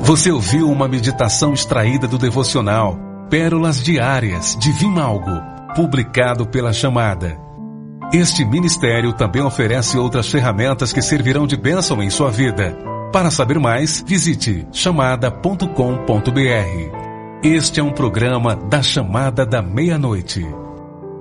Você ouviu uma meditação extraída do devocional Pérolas Diárias de Vimalgo, publicado pela Chamada. Este ministério também oferece outras ferramentas que servirão de bênção em sua vida. Para saber mais, visite chamada.com.br. Este é um programa da Chamada da Meia-Noite.